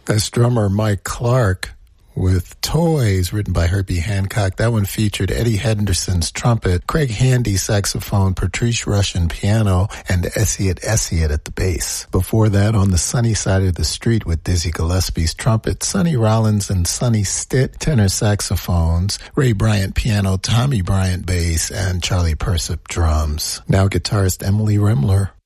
That's drummer Mike Clark with Toys, written by Herbie Hancock. That one featured Eddie Henderson's trumpet, Craig Handy saxophone, Patrice Rushen piano, and Essiet at the bass. Before that, On the Sunny Side of the Street with Dizzy Gillespie's trumpet, Sonny Rollins and Sonny Stitt tenor saxophones, Ray Bryant piano, Tommy Bryant bass, and Charlie Persip drums. Now guitarist Emily Rimler.